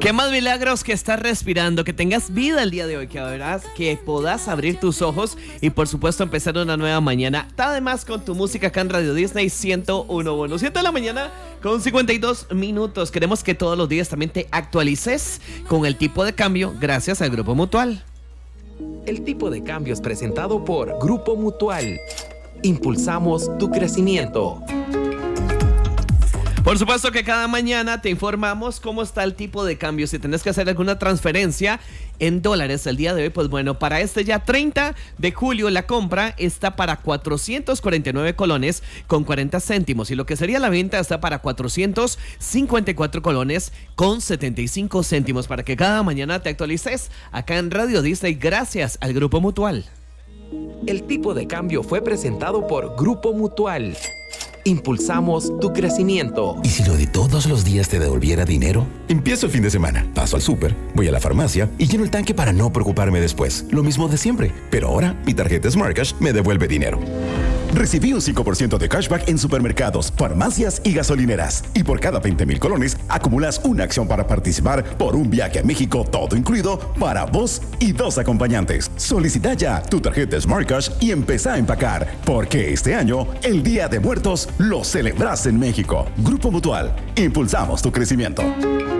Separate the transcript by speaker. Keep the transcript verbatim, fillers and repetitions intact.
Speaker 1: Qué más milagros que estás respirando, que tengas vida el día de hoy, que verás, que puedas abrir tus ojos y por supuesto empezar una nueva mañana. Además con tu música acá en Radio Disney ciento uno. Bueno, siete de la mañana con cincuenta y dos minutos. Queremos que todos los días también te actualices con el tipo de cambio gracias al Grupo Mutual.
Speaker 2: El tipo de cambio es presentado por Grupo Mutual. Impulsamos tu crecimiento.
Speaker 1: Por supuesto que cada mañana te informamos cómo está el tipo de cambio. Si tenés que hacer alguna transferencia en dólares el día de hoy, pues bueno, para este ya treinta de julio la compra está para cuatrocientos cuarenta y nueve colones con cuarenta céntimos y lo que sería la venta está para cuatrocientos cincuenta y cuatro colones con setenta y cinco céntimos para que cada mañana te actualices acá en Radio Disney gracias al Grupo Mutual.
Speaker 2: El tipo de cambio fue presentado por Grupo Mutual. Impulsamos tu crecimiento.
Speaker 3: ¿Y si lo de todos los días te devolviera dinero? Empiezo el fin de semana, paso al súper, voy a la farmacia y lleno el tanque para no preocuparme después. Lo mismo de siempre, pero ahora mi tarjeta SmartCash me devuelve dinero.
Speaker 4: Recibí un cinco por ciento de cashback en supermercados, farmacias y gasolineras. Y por cada veinte mil colones, acumulas una acción para participar por un viaje a México todo incluido para vos y dos acompañantes. Solicita ya tu tarjeta SmartCash y empezá a empacar, porque este año, el Día de Muertos, lo celebras en México. Grupo Mutual, impulsamos tu crecimiento.